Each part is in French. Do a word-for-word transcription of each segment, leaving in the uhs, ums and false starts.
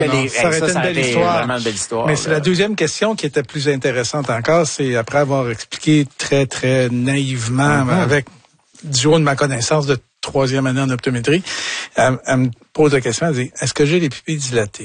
Non, ça aurait été une belle histoire. Une belle histoire. Mais c'est là. la deuxième question qui était plus intéressante encore. C'est après avoir expliqué très, très naïvement, mm-hmm. avec du haut de ma connaissance de troisième année en optométrie, elle, elle me pose la question, elle dit, est-ce que j'ai les pupilles dilatées?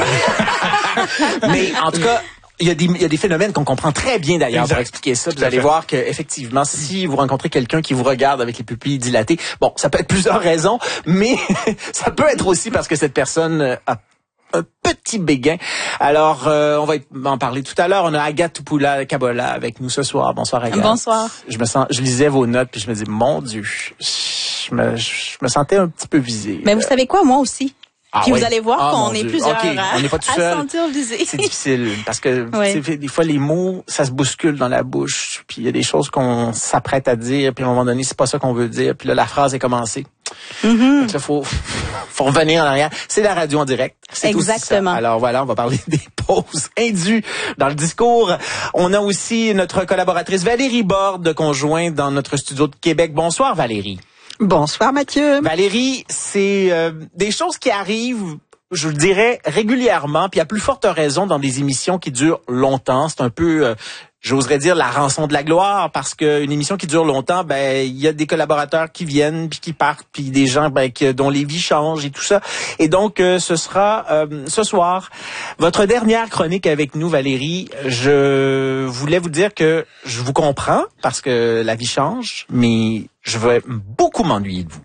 Mais en tout cas, il y a des, il y a des phénomènes qu'on comprend très bien d'ailleurs exact. Pour expliquer ça. Vous allez voir que effectivement, si vous rencontrez quelqu'un qui vous regarde avec les pupilles dilatées, bon, ça peut être plusieurs raisons, mais ça peut être aussi parce que cette personne a un petit béguin. Alors, euh, on va en parler tout à l'heure. On a Agathe Tupoula-Kabola avec nous ce soir. Bonsoir, Agathe. Bonsoir. Je me sens, je lisais vos notes puis je me dis, mon Dieu, je me, je me sentais un petit peu visée. Mais vous savez quoi, moi aussi. Ah, puis oui. vous allez voir ah, qu'on est Dieu. plusieurs okay. à, on n'est pas tout à seul. se sentir visé. C'est difficile parce que oui. Des fois les mots, ça se bouscule dans la bouche. Puis il y a des choses qu'on s'apprête à dire. Puis à un moment donné, c'est pas ça qu'on veut dire. Puis là, la phrase est commencée. Mm-hmm. Donc là, faut, faut revenir en arrière. C'est la radio en direct. C'est exactement. Aussi ça. Alors voilà, on va parler des pauses indues dans le discours. On a aussi notre collaboratrice Valérie Borde, conjointe dans notre studio de Québec. Bonsoir Valérie. Bonsoir Mathieu. Valérie, c'est euh, des choses qui arrivent, je le dirais, régulièrement, puis à plus forte raison dans des émissions qui durent longtemps. C'est un peu, euh, j'oserais dire, la rançon de la gloire, parce qu'une émission qui dure longtemps, ben il y a des collaborateurs qui viennent, puis qui partent, puis des gens ben, qui, dont les vies changent et tout ça. Et donc, euh, ce sera euh, ce soir votre dernière chronique avec nous, Valérie. Je voulais vous dire que je vous comprends, parce que la vie change, mais je vais beaucoup m'ennuyer de vous.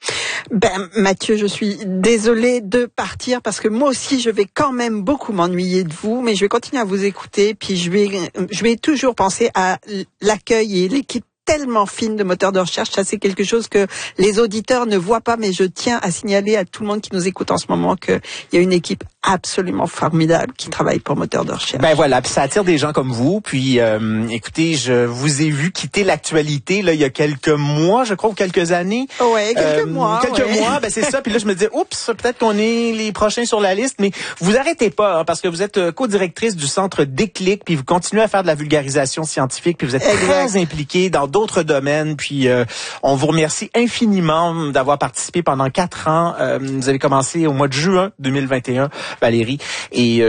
Ben, Mathieu, je suis désolée de partir parce que moi aussi, je vais quand même beaucoup m'ennuyer de vous, mais je vais continuer à vous écouter, puis je vais, je vais toujours penser à l'accueil et l'équipe tellement fine de moteurs de recherche. Ça, c'est quelque chose que les auditeurs ne voient pas, mais je tiens à signaler à tout le monde qui nous écoute en ce moment qu'il y a une équipe absolument formidable qui travaille pour moteurs de recherche. Ben voilà, puis ça attire des gens comme vous. Puis, euh, écoutez, je vous ai vu quitter l'actualité là il y a quelques mois, je crois, ou quelques années. Ouais, quelques euh, mois. Quelques ouais. mois, ben c'est ça. Puis là, je me disais, oups, peut-être qu'on est les prochains sur la liste, mais vous arrêtez pas, hein, parce que vous êtes co-directrice du Centre Déclic, puis vous continuez à faire de la vulgarisation scientifique, puis vous êtes exact. Très impliquée dans d'autres domaines. Puis, euh, on vous remercie infiniment d'avoir participé pendant quatre ans. Euh, vous avez commencé au mois de juin deux mille vingt et un. Valérie, et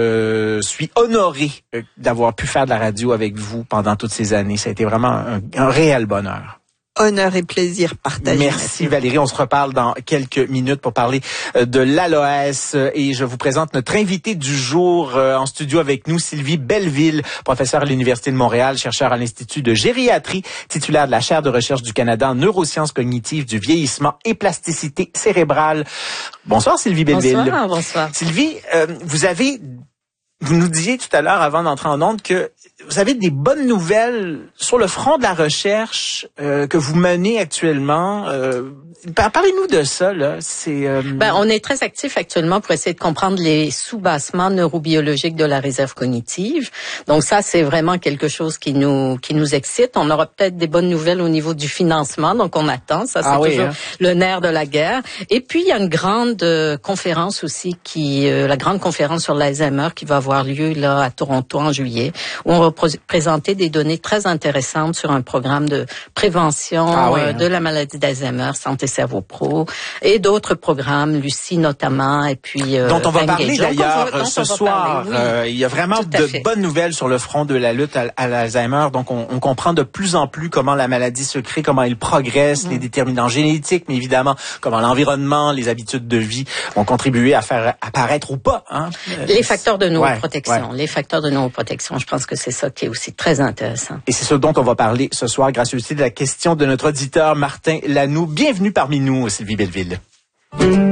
je suis honoré d'avoir pu faire de la radio avec vous pendant toutes ces années. Ça a été vraiment un, un réel bonheur. Honneur et plaisir partagé. Merci Valérie. On se reparle dans quelques minutes pour parler de l'A L O A S et je vous présente notre invitée du jour en studio avec nous, Sylvie Belleville, professeure à l'Université de Montréal, chercheure à l'Institut de gériatrie, titulaire de la chaire de recherche du Canada en neurosciences cognitives du vieillissement et plasticité cérébrale. Bonsoir Sylvie Belleville. Bonsoir, bonsoir. Sylvie, euh, vous avez, vous nous disiez tout à l'heure avant d'entrer en ondes que vous avez des bonnes nouvelles sur le front de la recherche euh, que vous menez actuellement. Euh, parlez-nous de ça, là. C'est, euh... ben, on est très actifs actuellement pour essayer de comprendre les sous-bassements neurobiologiques de la réserve cognitive. Donc ça, c'est vraiment quelque chose qui nous qui nous excite. On aura peut-être des bonnes nouvelles au niveau du financement, donc on attend. Ça, c'est ah oui, toujours hein? le nerf de la guerre. Et puis, il y a une grande euh, conférence aussi, qui euh, la grande conférence sur l'Alzheimer qui va avoir lieu là à Toronto en juillet, où on va présenter des données très intéressantes sur un programme de prévention ah oui, euh, hein. de la maladie d'Alzheimer, Santé Cerveau Pro, et d'autres programmes, Lucie notamment, et puis euh, dont on va Engage. parler d'ailleurs on, ce soir. Oui, euh, il y a vraiment de fait. bonnes nouvelles sur le front de la lutte à, à l'Alzheimer. Donc on, on comprend de plus en plus comment la maladie se crée, comment elle progresse, mmh. les déterminants génétiques, mais évidemment comment l'environnement, les habitudes de vie vont contribuer à faire apparaître ou pas. Hein, les facteurs de neuroprotection. Ouais, ouais. Les facteurs de neuroprotection, je pense que c'est ça qui est aussi très intéressant. Et c'est ce dont on va parler ce soir grâce aussi de la question de notre auditeur Martin Lanoux. Bienvenue parmi nous, Sylvie Belleville.